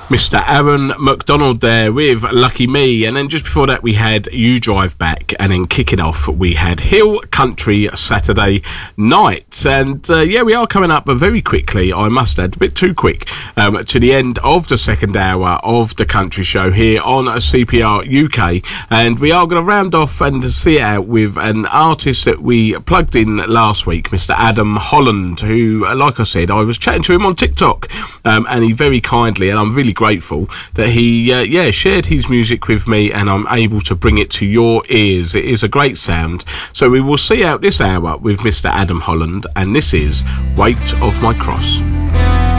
Mr. Aaron McDonald there with Lucky Me, and then just before that we had You Drive Back, and then kicking off we had Hill Country Saturday Night. And we are coming up very quickly, I must add, a bit too quick, to the end of the second hour of the country show here on CPR UK, and we are going to round off and see it out with an artist that we plugged in last week, Mr. Adam Holland, who, like I said, I was chatting to him on TikTok, and he very kindly, and I'm really grateful that he shared his music with me, and I'm able to bring it to your ears. It is a great sound. So we will see out this hour with Mr. Adam Holland, and this is Weight of My Cross.